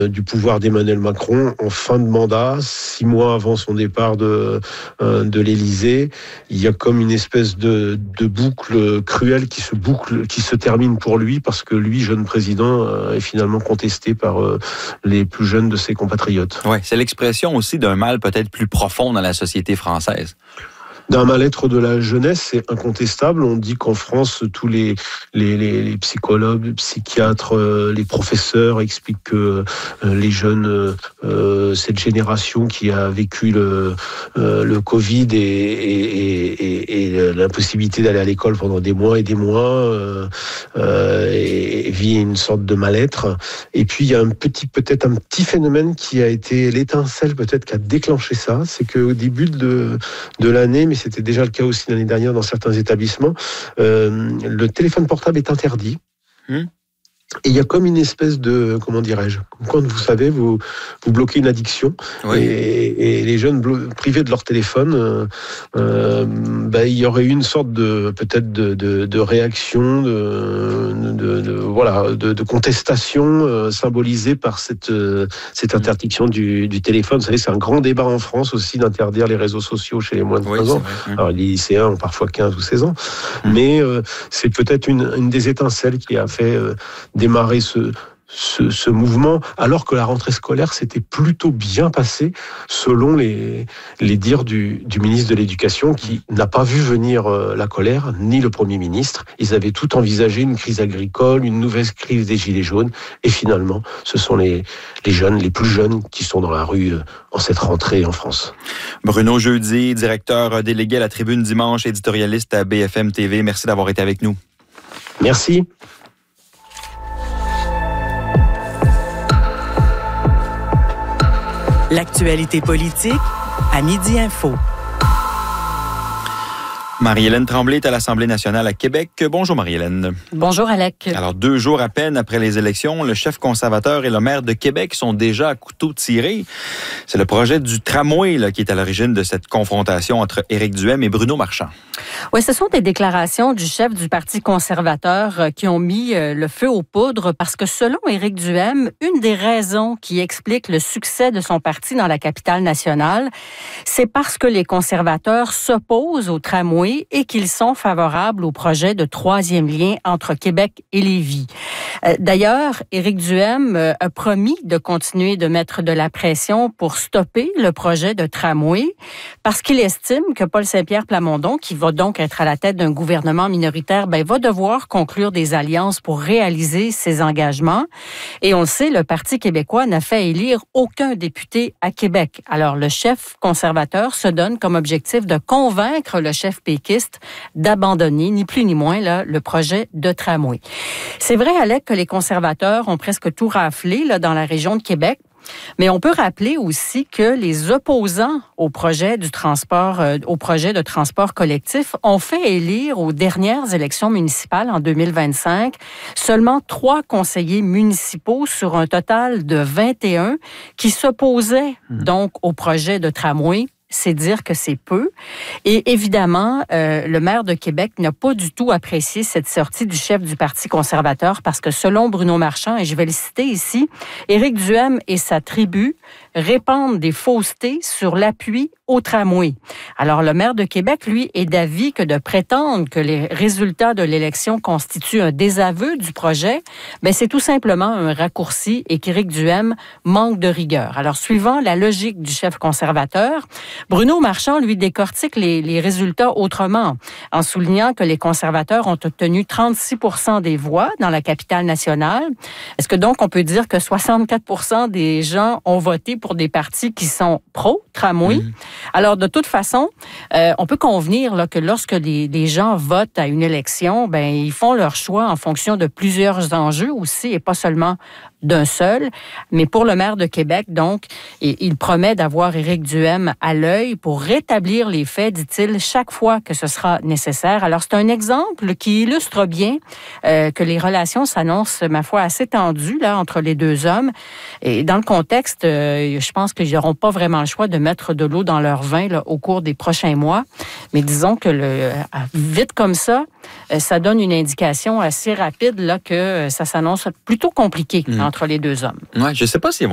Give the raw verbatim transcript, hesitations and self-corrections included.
du pouvoir d'Emmanuel Macron en fin de mandat, six mois avant son départ de, de l'Élysée. Il y a comme une espèce de, de boucle cruelle qui se boucle, qui se termine pour lui, parce que lui, jeune président, est finalement contesté par les plus jeunes de ses compatriotes. Oui, c'est l'expression aussi d'un mal peut-être plus profond dans la société française. D'un mal-être de la jeunesse, c'est incontestable. On dit qu'en France, tous les, les, les, les psychologues, les psychiatres, euh, les professeurs expliquent que euh, les jeunes, euh, cette génération qui a vécu le, euh, le Covid et, et, et, et l'impossibilité d'aller à l'école pendant des mois et des mois, euh, euh, et, et vit une sorte de mal-être. Et puis, il y a un petit, peut-être un petit phénomène qui a été l'étincelle peut-être qui a déclenché ça. C'est qu'au début de, de l'année, mais c'était déjà le cas aussi l'année dernière dans certains établissements, euh, le téléphone portable est interdit. Mmh. Et il y a comme une espèce de, comment dirais-je, quand vous savez, vous, vous bloquez une addiction, oui. et, et les jeunes blo- privés de leur téléphone, euh, euh, bah, il y aurait eu une sorte de, peut-être de, de, de réaction, de, de, de, voilà, de, de contestation euh, symbolisée par cette, euh, cette interdiction du, du téléphone. Vous savez, c'est un grand débat en France aussi d'interdire les réseaux sociaux chez les moins de treize oui, ans. Vrai, Alors, les lycéens ont parfois quinze ou seize ans, mmh. mais euh, c'est peut-être une, une des étincelles qui a fait euh, démarrer ce, ce, ce mouvement, alors que la rentrée scolaire s'était plutôt bien passée, selon les, les dires du, du ministre de l'Éducation, qui n'a pas vu venir euh, la colère, ni le Premier ministre. Ils avaient tout envisagé, une crise agricole, une nouvelle crise des Gilets jaunes, et finalement, ce sont les, les jeunes, les plus jeunes, qui sont dans la rue euh, en cette rentrée en France. Bruno Jeudi, directeur délégué à la Tribune Dimanche, éditorialiste à B F M T V. Merci d'avoir été avec nous. Merci. L'actualité politique à Midi Info. Marie-Hélène Tremblay est à l'Assemblée nationale à Québec. Bonjour Marie-Hélène. Bonjour Alec. Alors, deux jours à peine après les élections, le chef conservateur et le maire de Québec sont déjà à couteau tiré. C'est le projet du tramway là, qui est à l'origine de cette confrontation entre Éric Duhaime et Bruno Marchand. Oui, ce sont des déclarations du chef du Parti conservateur qui ont mis le feu aux poudres parce que selon Éric Duhaime, une des raisons qui explique le succès de son parti dans la capitale nationale, c'est parce que les conservateurs s'opposent au tramway et qu'ils sont favorables au projet de troisième lien entre Québec et Lévis. D'ailleurs, Éric Duhaime a promis de continuer de mettre de la pression pour stopper le projet de tramway parce qu'il estime que Paul Saint-Pierre Plamondon, qui va donc être à la tête d'un gouvernement minoritaire, ben, va devoir conclure des alliances pour réaliser ses engagements. Et on le sait, le Parti québécois n'a fait élire aucun député à Québec. Alors, le chef conservateur se donne comme objectif de convaincre le chef péquiste d'abandonner, ni plus ni moins, là, le projet de tramway. C'est vrai, Alec, que les conservateurs ont presque tout raflé là, dans la région de Québec. Mais on peut rappeler aussi que les opposants au projet du transport, euh, au projet de transport collectif ont fait élire aux dernières élections municipales en deux mille vingt-cinq seulement trois conseillers municipaux sur un total de vingt et un qui s'opposaient mmh. donc au projet de tramway. C'est dire que c'est peu. Et évidemment, euh, le maire de Québec n'a pas du tout apprécié cette sortie du chef du Parti conservateur parce que selon Bruno Marchand, et je vais le citer ici, Éric Duhaime et sa tribu répandent des faussetés sur l'appui au tramway. Alors, le maire de Québec, lui, est d'avis que de prétendre que les résultats de l'élection constituent un désaveu du projet, ben c'est tout simplement un raccourci et qu'Éric Duhaime manque de rigueur. Alors, suivant la logique du chef conservateur, Bruno Marchand, lui, décortique les, les résultats autrement, en soulignant que les conservateurs ont obtenu trente-six pour cent des voix dans la capitale nationale. Est-ce que donc on peut dire que soixante-quatre pour cent des gens ont voté pour des partis qui sont pro-tramway? Mmh. Alors, de toute façon, euh, on peut convenir là, que lorsque les, les gens votent à une élection, ben ils font leur choix en fonction de plusieurs enjeux aussi, et pas seulement d'un seul. Mais pour le maire de Québec, donc, il promet d'avoir Éric Duhaime à l'œil pour rétablir les faits, dit-il, chaque fois que ce sera nécessaire. Alors, c'est un exemple qui illustre bien euh, que les relations s'annoncent, ma foi, assez tendues là, entre les deux hommes. Et dans le contexte, euh, je pense qu'ils n'auront pas vraiment le choix de mettre de l'eau dans leur vin là, au cours des prochains mois. Mais disons que le, vite comme ça, ça donne une indication assez rapide là, que ça s'annonce plutôt compliqué mmh. entre les deux hommes. Ouais, je ne sais pas si